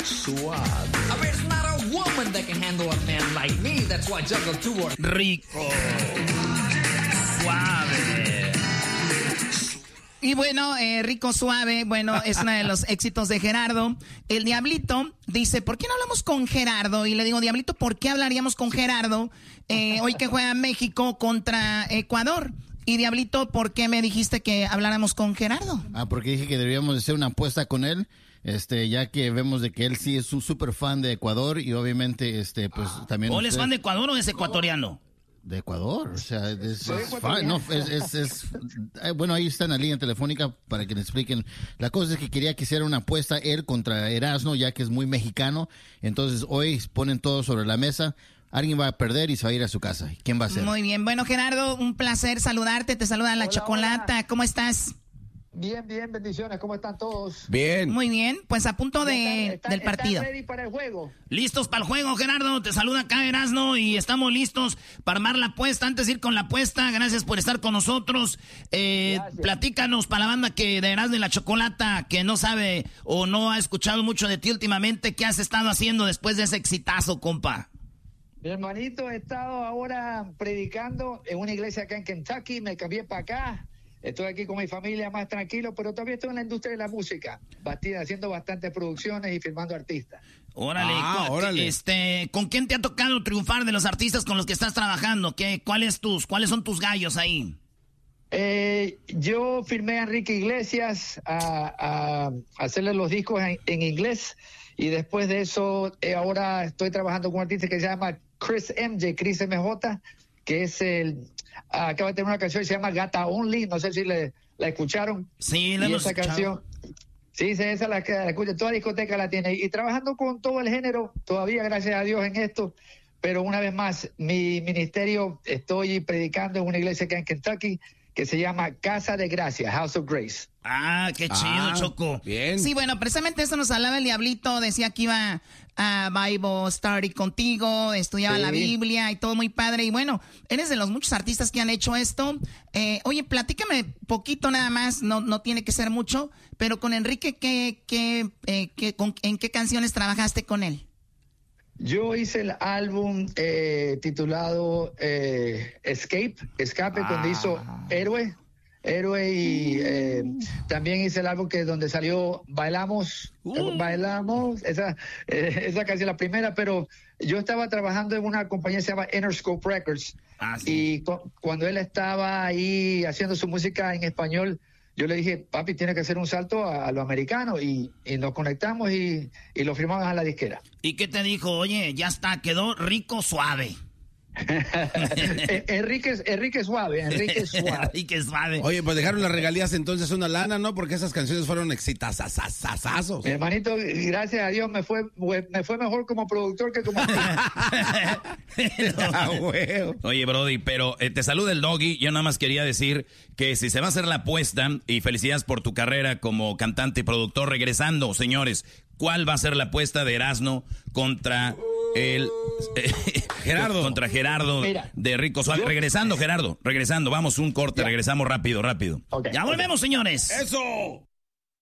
suave. I mean, it's not a woman that can handle a man like me. That's why I juggle two or... Rico. Suave. Y bueno, Rico Suave, bueno, es uno de los éxitos de Gerardo. El Diablito dice, ¿por qué no hablamos con Gerardo? Y le digo, Diablito, ¿por qué hablaríamos con Gerardo hoy que juega México contra Ecuador? Y Diablito, ¿por qué me dijiste que habláramos con Gerardo? Porque dije que deberíamos hacer una apuesta con él, ya que vemos de que él sí es un súper fan de Ecuador y obviamente, pues también... ¿O él es fan de Ecuador o es ecuatoriano? De Ecuador, o sea, bueno, ahí está en la línea telefónica para que le expliquen. La cosa es que quería que hiciera una apuesta él contra Erasmo, ya que es muy mexicano. Entonces hoy ponen todo sobre la mesa. Alguien va a perder y se va a ir a su casa. ¿Quién va a ser? Muy bien. Bueno, Gerardo, un placer saludarte. Te saluda la Chocolata. Hola. ¿Cómo estás? Bien, bendiciones. ¿Cómo están todos? Bien. Muy bien, pues a punto del partido. ¿Están ready para el juego? Listos para el juego, Gerardo. Te saluda acá Erasmo y estamos listos para armar la apuesta. Antes de ir con la apuesta, gracias por estar con nosotros. Platícanos para la banda que de Erasmo y la Chocolata, que no sabe o no ha escuchado mucho de ti últimamente, ¿qué has estado haciendo después de ese exitazo, compa? Mi hermanito, he estado ahora predicando en una iglesia acá en Kentucky. Me cambié para acá. Estoy aquí con mi familia más tranquilo, pero todavía estoy en la industria de la música, haciendo bastantes producciones y filmando artistas. Órale, ¿con quién te ha tocado triunfar de los artistas con los que estás trabajando? ¿Cuáles son tus gallos ahí? Yo firmé a Enrique Iglesias a hacerle los discos en inglés y después de eso ahora estoy trabajando con un artista que se llama Chris MJ, que es acaba de tener una canción que se llama Gata Only, no sé si la escucharon. Sí, la hemos escuchado. Canción, sí, esa la escucha, toda discoteca la tiene, y trabajando con todo el género, todavía gracias a Dios en esto, pero una vez más, mi ministerio, estoy predicando en una iglesia acá en Kentucky, que se llama Casa de Gracia, House of Grace. Ah, qué chido, Choco. Bien. Sí, bueno, precisamente eso nos hablaba el Diablito, decía que iba a Bible Study contigo, estudiaba la Biblia y todo muy padre. Y bueno, eres de los muchos artistas que han hecho esto. Oye, platícame poquito nada más, no tiene que ser mucho, pero con Enrique, ¿en qué canciones trabajaste con él? Yo hice el álbum titulado Escape, donde hizo Héroe, y también hice el álbum donde salió Bailamos, esa canción, la primera, pero yo estaba trabajando en una compañía que se llama Interscope Records, y cuando él estaba ahí haciendo su música en español, yo le dije, papi, tiene que hacer un salto a lo americano, y nos conectamos y lo firmamos a la disquera. ¿Y qué te dijo? Oye, ya está, quedó Rico Suave. Enrique Suave. Enrique Suave. Oye, pues dejaron las regalías entonces una lana, ¿no? Porque esas canciones fueron exitazazazazos. Mi hermanito, gracias a Dios me fue mejor como productor que como Oye, Brody, pero te saluda el Doggy. Yo nada más quería decir que si se va a hacer la apuesta, y felicidades por tu carrera como cantante y productor, regresando, señores, ¿cuál va a ser la apuesta de Erasmo contra Gerardo? Contra Gerardo. Mira, de Rico Suave. Regresando, vamos, un corte, regresamos rápido. Okay, ya volvemos, señores. ¡Eso!